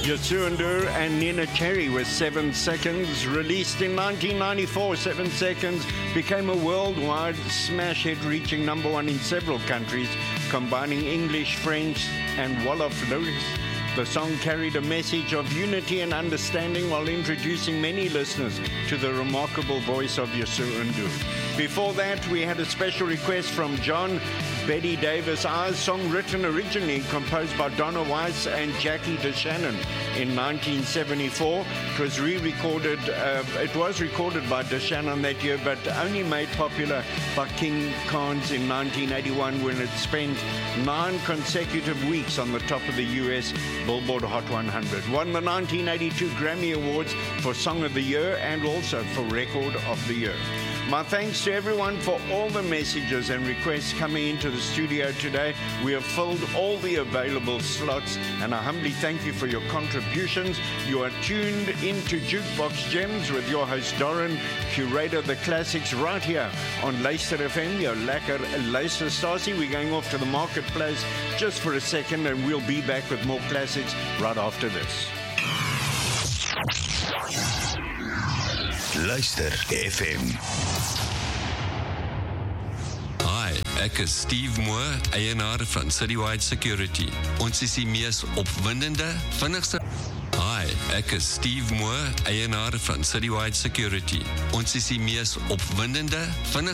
Yasu Ndur and Nina Cherry with 7 Seconds. Released in 1994, 7 Seconds became a worldwide smash hit, reaching number one in several countries, combining English, French, and Wolof lyrics. The song carried a message of unity and understanding while introducing many listeners to the remarkable voice of Yasu Ndur. Before that, we had a special request from John Betty Davis, our song written originally composed by Donna Weiss and Jackie DeShannon in 1974. It was re-recorded, it was recorded by DeShannon that year, but only made popular by King Khans in 1981 when it spent 9 consecutive weeks on the top of the US Billboard Hot 100. Won the 1982 Grammy Awards for Song of the Year and also for Record of the Year. My thanks to everyone for all the messages and requests coming into the studio today. We have filled all the available slots, and I humbly thank you for your contributions. You are tuned into Jukebox Gems with your host Doran, curator of the classics right here on Luister FM, your lekker luisterstasie. We're going off to the marketplace just for a second, and we'll be back with more classics right after this. Luister FM. Hi, ek is Steve Moore, eienaar van Citywide Security. Ons is die mees opwindende, vinnigste... Hi, ek is Steve Moore, eienaar van Citywide Security. Ons is die mees opwindende, vinnigste...